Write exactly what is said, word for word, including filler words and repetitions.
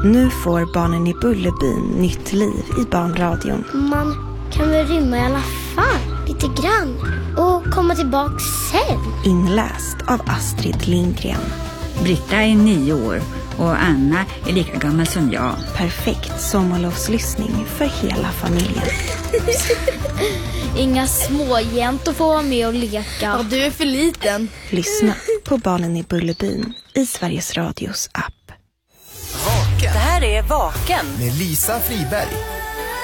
Nu får Barnen i Bullerbyn nytt liv i barnradion. Man kan väl rymma i alla fall, lite grann. Och komma tillbaka sen. Inläst av Astrid Lindgren. Britta är nio år och Anna är lika gammal som jag. Perfekt sommarlovslyssning för hela familjen. Inga småjäntor får vara med och leka. Ja, du är för liten. Lyssna på Barnen i Bullerbyn i Sveriges Radios app. Vaken. Det här är Vaken Med Lisa Friberg.